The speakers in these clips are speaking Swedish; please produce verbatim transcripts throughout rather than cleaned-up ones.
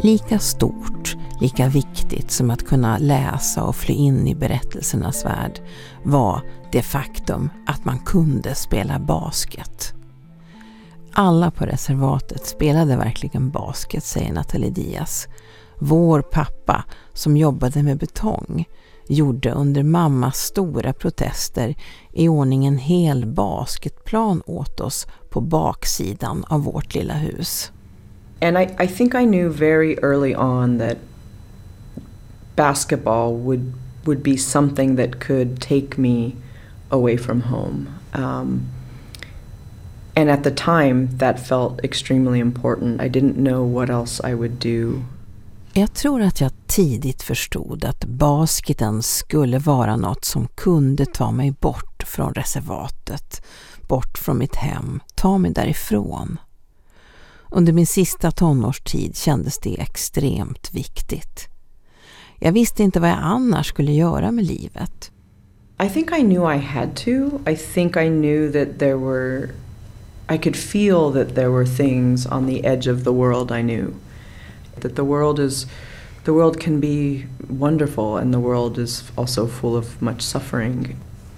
Lika stort, lika viktigt som att kunna läsa och fly in i berättelsernas värld var det faktum att man kunde spela basket. Alla på reservatet spelade verkligen basket, säger Nathalie Diaz. Vår pappa, som jobbade med betong, gjorde under mammas stora protester i ordning en hel basketplan åt oss på baksidan av vårt lilla hus. And I, I think I knew very early on that basketball would would be something that could take me away from home. Um, and at the time that felt extremely important. I didn't know what else I would do. Jag tror att jag tidigt förstod att basketen skulle vara något som kunde ta mig bort från reservatet, bort från mitt hem, ta mig därifrån. Under min sista tonårstid kändes det extremt viktigt. Jag visste inte vad jag annars skulle göra med livet. I think I knew I had to. I think I knew that there were, I could feel that there were things on the edge of the world I knew. That the world is, the world can be wonderful and the world is also full of much suffering.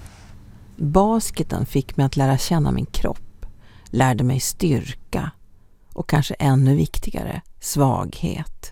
Basketen fick mig att lära känna min kropp, lärde mig styrka och kanske ännu viktigare, svaghet.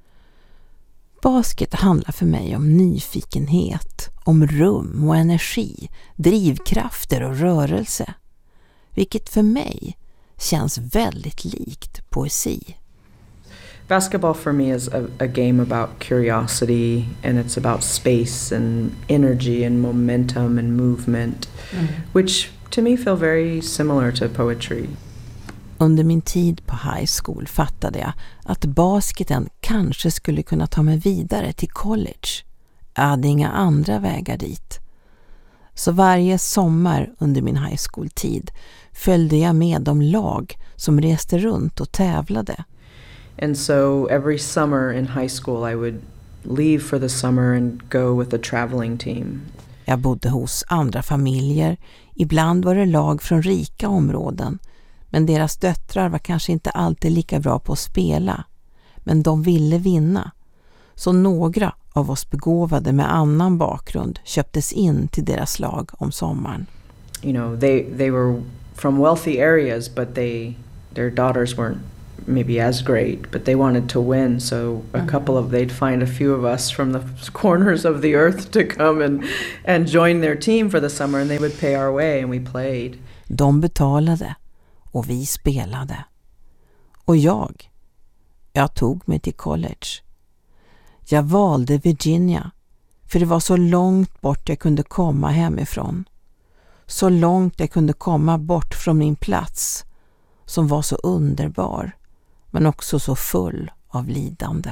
Basket handlar för mig om nyfikenhet, om rum och energi, drivkrafter och rörelse, vilket för mig känns väldigt likt poesi. Basketball for me is a, a game about curiosity, and it's about space and energy and momentum and movement, mm. which to me feel very similar to poetry. Under min tid på high school fattade jag att basketen kanske skulle kunna ta mig vidare till college. Jag hade inga andra vägar dit. Så varje sommar under min high school-tid följde jag med de lag som reste runt och tävlade. And so every summer in high school I would leave for the summer and go with a traveling team. Jag bodde hos andra familjer. Ibland var det lag från rika områden. Men deras döttrar var kanske inte alltid lika bra på att spela. Men de ville vinna. Så några av oss begåvade med annan bakgrund köptes in till deras lag om sommaren. You know, they they were from wealthy areas, but they their daughters weren't maybe as great, but they wanted to win. So a mm. couple of they'd find a few of us from the corners of the earth to come and and join their team for the summer, and they would pay our way and we played. De betalade. Och vi spelade. Och jag, jag tog mig till college. Jag valde Virginia, för det var så långt bort jag kunde komma hemifrån. Så långt jag kunde komma bort från min plats, som var så underbar, men också så full av lidande.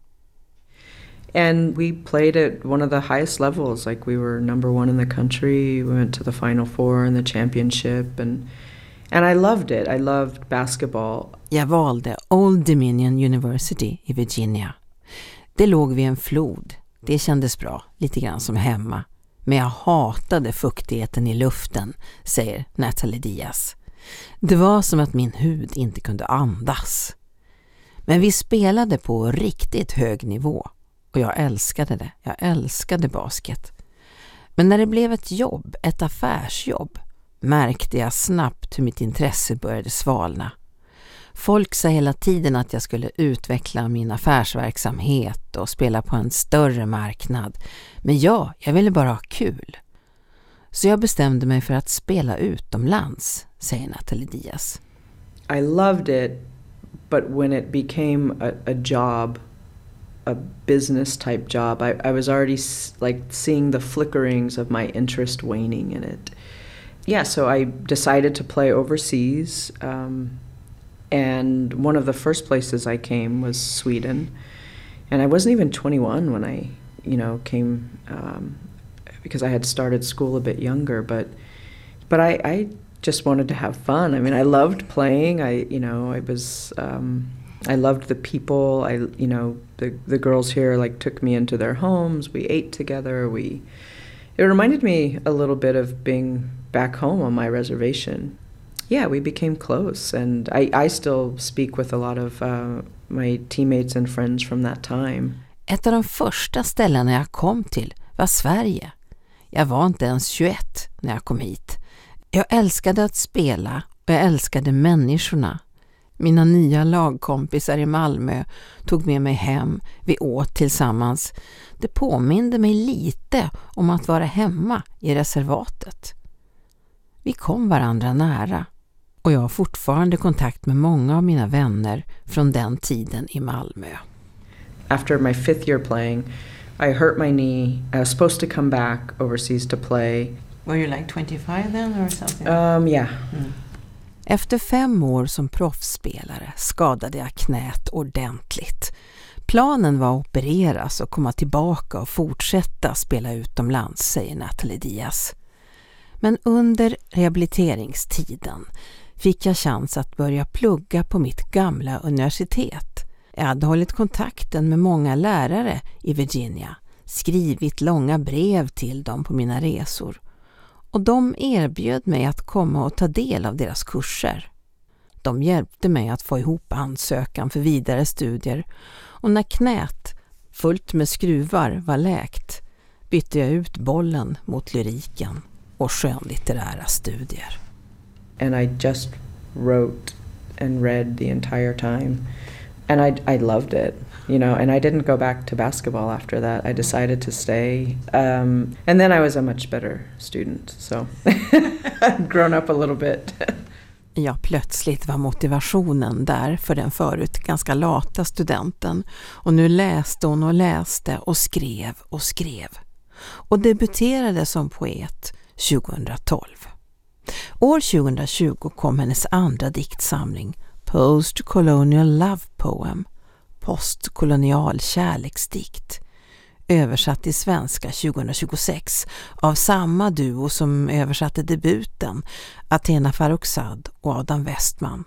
And we played at one of the highest levels, like we were number one in the country. We went to the Final Four and the championship, and And I loved it. I loved basketball. Jag valde Old Dominion University i Virginia. Det låg vid en flod. Det kändes bra, lite grann som hemma. Men jag hatade fuktigheten i luften, säger Nathalie Diaz. Det var som att min hud inte kunde andas. Men vi spelade på riktigt hög nivå. Och jag älskade det. Jag älskade basket. Men när det blev ett jobb, ett affärsjobb, märkte jag snabbt hur mitt intresse började svalna. Folk sa hela tiden att jag skulle utveckla min affärsverksamhet och spela på en större marknad. Men ja, jag ville bara ha kul. Så jag bestämde mig för att spela utomlands, säger Nathalie Diaz. I loved it, but when it became a, a job, a business type job, I, I was already like seeing the flickerings of my interest waning in it. Yeah, so I decided to play overseas, um, and one of the first places I came was Sweden, and I wasn't even twenty-one when I, you know, came, um, because I had started school a bit younger, but but I, I just wanted to have fun. I mean, I loved playing. I, you know, I was, um, I loved the people. I, you know, the the girls here like took me into their homes. We ate together. We, it reminded me a little bit of being back home on my reservation. Yeah, we became close, and I, I still speak with a lot of uh, my teammates and friends from that time. Ett av de första ställena jag kom till var Sverige. Jag var inte ens tjugoett när jag kom hit. Jag älskade att spela och jag älskade människorna. Mina nya lagkompisar i Malmö tog med mig hem. Vi åt tillsammans. Det påminde mig lite om att vara hemma i reservatet. Vi kom varandra nära och jag har fortfarande kontakt med många av mina vänner från den tiden i Malmö. After my fifth year playing, I hurt my knee. I was supposed to come back overseas to play. Were you like twenty-five then or something? Um, yeah. Mm. Efter fem år som proffsspelare skadade jag knät ordentligt. Planen var att opereras och komma tillbaka och fortsätta spela utomlands, säger Natalie Diaz. Men under rehabiliteringstiden fick jag chans att börja plugga på mitt gamla universitet. Jag hade hållit kontakten med många lärare i Virginia, skrivit långa brev till dem på mina resor. Och de erbjöd mig att komma och ta del av deras kurser. De hjälpte mig att få ihop ansökan för vidare studier. Och när knät, fullt med skruvar, var läkt bytte jag ut bollen mot lyriken och skönlitterära studier. And I just wrote and read the entire time. And I I loved it, you know, and I didn't go back to basketball after that. I decided to stay. Um, and then I was a much better student, so I'd grown up a little bit. Ja, plötsligt var motivationen där för den förut ganska lata studenten. Och nu läste hon och läste och skrev och skrev. Och debuterade som poet tjugohundratolv. År tjugohundratjugo kom hennes andra diktsamling, Post-Colonial Love Poem, postkolonial kärleksdikt, översatt till svenska tjugohundratjugosex av samma duo som översatte debuten, Athena Farrokhzad och Adam Westman.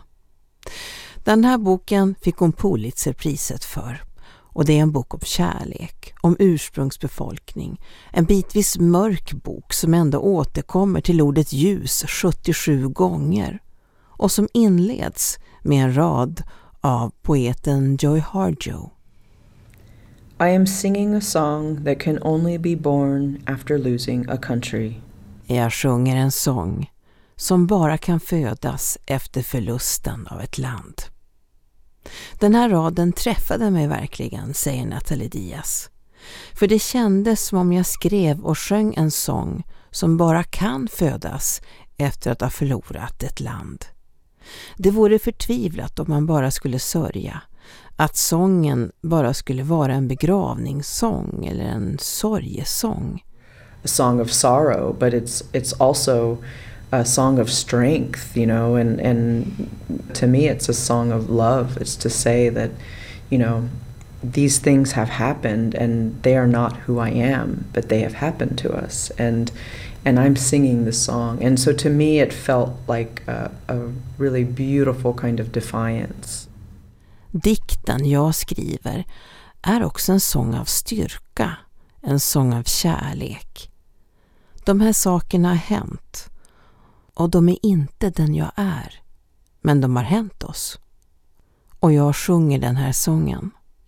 Den här boken fick hon Pulitzerpriset för, och det är en bok om kärlek, om ursprungsbefolkning, en bitvis mörk bok som ändå återkommer till ordet ljus sjuttiosju gånger och som inleds med en rad av poeten Joy Harjo. I am singing a song that can only be born after losing a country. Jag sjunger en sång som bara kan födas efter förlusten av ett land. Den här raden träffade mig verkligen, säger Natalie Diaz. För det kändes som om jag skrev och sjöng en sång som bara kan födas efter att ha förlorat ett land. Det vore förtvivlat om man bara skulle sörja, att sången bara skulle vara en begravningssång eller en sorgesång. A song of sorrow, but it's it's also a song of strength, you know, and and to me it's a song of love. It's to say that, you know, these things have happened and they are not who I am, but they have happened to us, and and I'm singing this song. And so to me it felt like a, a really beautiful kind of defiance. Dikten jag skriver är också en sång av styrka, en sång av kärlek. De här sakerna har hänt och de är inte den jag är, men de har hänt oss. Och jag sjunger den här sången.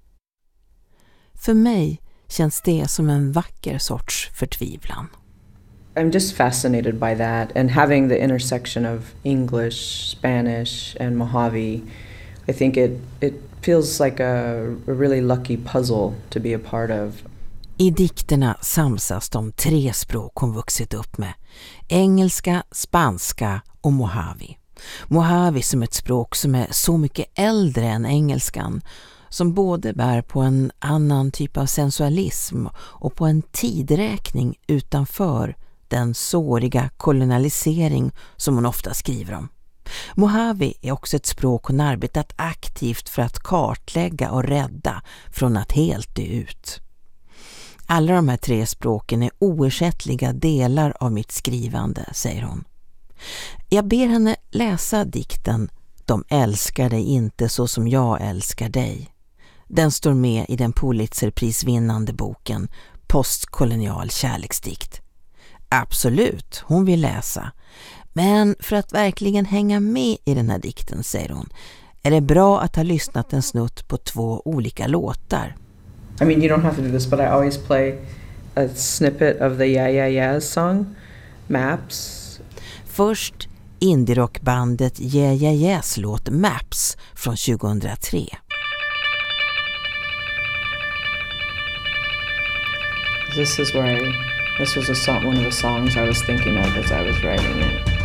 För mig känns det som en vacker sorts förtvivlan. I'm just fascinated by that, and having the intersection of English, Spanish and Mojave. I think it it feels like a, a really lucky puzzle to be a part of. I dikterna samsas de tre språk hon vuxit upp med. Engelska, spanska och Mojave. Mojave som ett språk som är så mycket äldre än engelskan, som både bär på en annan typ av sensualism och på en tidräkning utanför den såriga kolonialisering som hon ofta skriver om. Mojave är också ett språk hon arbetat aktivt för att kartlägga och rädda från att helt dö ut. Alla de här tre språken är oersättliga delar av mitt skrivande, säger hon. Jag ber henne läsa dikten De älskar dig inte så som jag älskar dig. Den står med i den Pulitzerprisvinnande boken Postkolonial kärleksdikt. Absolut, hon vill läsa. Men för att verkligen hänga med i den här dikten, säger hon, är det bra att ha lyssnat en snutt på två olika låtar. I mean, you don't have to do this, but I always play a snippet of the Yeah Yeah Yeahs song, Maps. Först indie-rockbandet Yeah Yeah Yeahs låt Maps från tjugohundratre. This is where I, this was a song, one of the songs I was thinking of as I was writing it.